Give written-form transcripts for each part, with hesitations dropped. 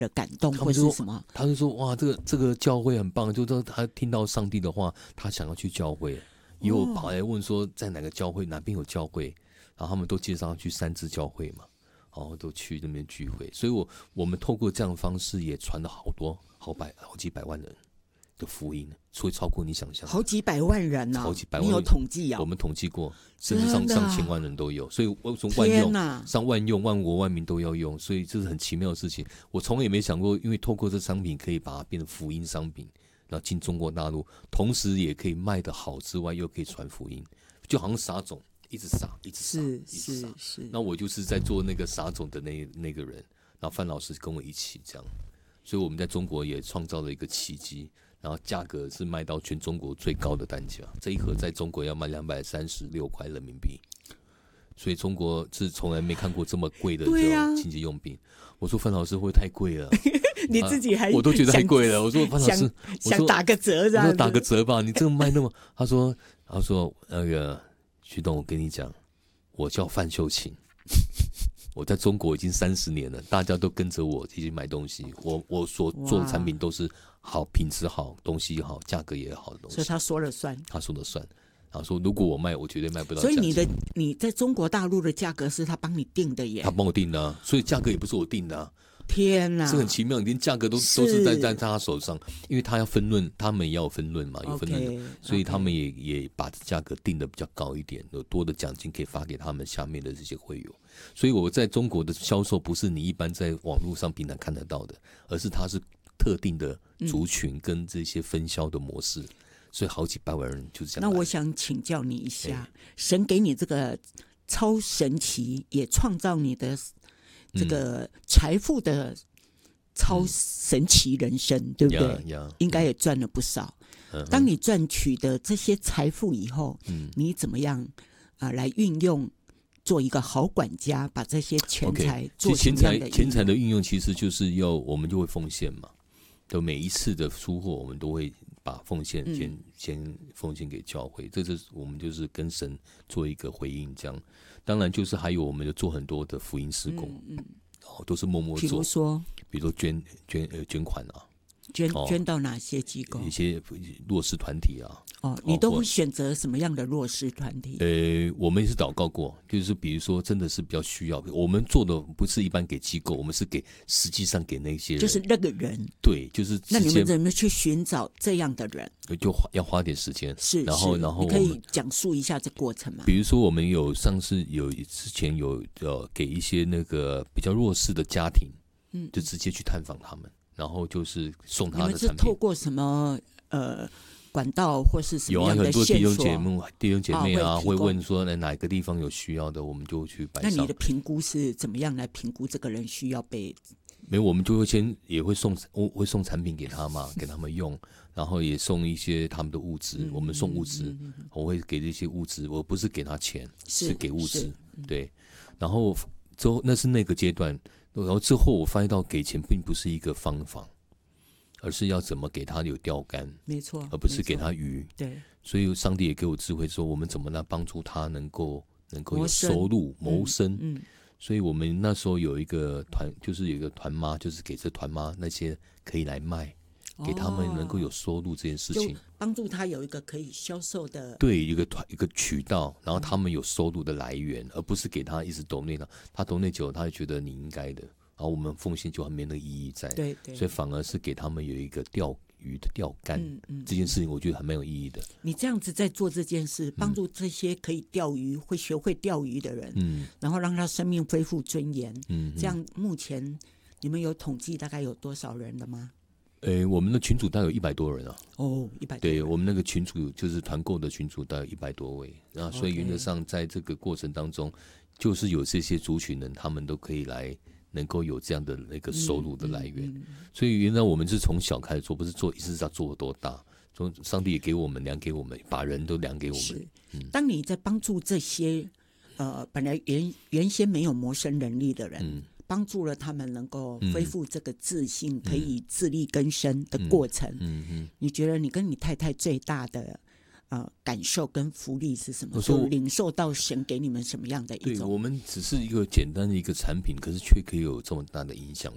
的感动或是什么？ 他就说哇，这个教会很棒，就说他听到上帝的话，他想要去教会，以后跑来问说在哪个教会，哪边有教会，然后他们都介绍去三支教会嘛，然后都去那边聚会，所以我们透过这样的方式也传了好几百万人的福音，所以超过你想象的， 好几百万人啊， 好几百万， 你有统计啊？ 我们统计过，甚至上千万人都有，所以我从万用上万用，万国万民都要用，所以这是很奇妙的事情。我从来也没想过，因为透过这商品可以把它变成福音商品，然后进中国大陆，同时也可以卖得好之外，又可以传福音，就好像撒种，一直撒，一直撒， 是。 那我就是在做那个撒种的那个人，然后范老师跟我一起这样，所以我们在中国也创造了一个奇迹。然后价格是卖到全中国最高的单价，这一盒在中国要卖236块人民币，所以中国是从来没看过这么贵的这种清洁用品。我说范老师会不会太贵了？ 你自己还我都觉得太贵了。我说范老师， 想打个折这样子， 我说打个折吧，你这个卖那么……他说那个徐董，我跟你讲，我叫范秀琴。我在中国已经30年了，大家都跟着我一起买东西。我所做的产品都是好品质好，东西好，价格也好的东西。 所以他说了算。 他说了算。然后说如果我卖，我绝对卖不到价钱。 所以你在中国大陆的价格是他帮你定的耶？ 他帮我定的，所以价格也不是我定的。 天哪， 是很奇妙，连价格都是在他手上，因为他要分论，他们也要分论嘛，有分论，所以他们也把价格定得比较高一点，有多的奖金可以发给他们下面的这些会友。所以我在中国的销售不是你一般在网络上平常看得到的，而是它是特定的族群跟这些分销的模式，所以好几百万人就是这样。 那我想请教你一下，神给你这个超神奇，也创造你的这个财富的超神奇人生，对不对？应该也赚了不少。当你赚取的这些财富以后，你怎么样来运用，做一个好管家，把这些钱财做什么样的运用？ 钱财的运用其实就是我们就会奉献嘛，就每一次的出货，我们都会把奉献先奉献给教会，这是我们就是跟神做一个回应，这样。当然就是还有我们就做很多的福音事工，都是默默做，比如说捐款啊， 捐到哪些机构？ 一些弱势团体啊。 你都会选择什么样的弱势团体？ 我们也是祷告过，就是比如说真的是比较需要，我们做的不是一般给机构，我们是实际上给那些人， 就是那个人。 对，就是那你们怎么去寻找这样的人？ 就要花点时间， 是， 然后你可以讲述一下这过程吗？ 比如说我们之前有给一些那个比较弱势的家庭，就直接去探访他们，然后就是送他的产品。 你们是透过什么管道或是什么样的线索？ 有很多弟兄姐妹啊，会问说哪个地方有需要的，我们就去摆上。 那你的评估是怎么样来评估这个人需要被？ 没有，我们就会也会送产品给他嘛，给他们用，然后也送一些他们的物资。我们送物资，我会给这些物资，我不是给他钱，是给物资。对，然后之后那是那个阶段，然后之后我发现到给钱并不是一个方法。而是要怎么给他有钓竿， 没错， 而不是给他鱼。 对， 所以上帝也给我智慧，说我们怎么来帮助他能够有收入谋生。所以我们那时候有一个团，就是有一个团妈，就是给这团妈那些可以来卖，给他们能够有收入这件事情， 帮助他有一个可以销售的， 对，一个渠道，然后他们有收入的来源，而不是给他一直抖内了，他抖内久了，他就觉得你应该的。然后我们奉献就没那个意义在， 对， 所以反而是给他们有一个钓鱼的钓竿，这件事情我觉得还蛮有意义的。 你这样子在做这件事，帮助这些可以钓鱼、会学会钓鱼的人，然后让他生命恢复尊严，这样目前你们有统计大概有多少人了吗？ 我们的群组大概有100多人啊。 100多人。对， 我们那个群组就是团购的群组大概100多位，然后所以原则上在这个过程当中，就是有这些族群人，他们都可以来。能够有这样的那个收入的来源，所以原来我们是从小开始做，不是做一直在做多大。从上帝也给我们量给我们，把人都量给我们。 当你在帮助这些本来原先没有谋生能力的人，帮助了他们能够恢复这个自信，可以自力更生的过程，你觉得你跟你太太最大的感受跟福利是什么？就领受到神给你们什么样的一种？ 对，我们只是一个简单的一个产品，可是却可以有这么大的影响力。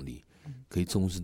可以重视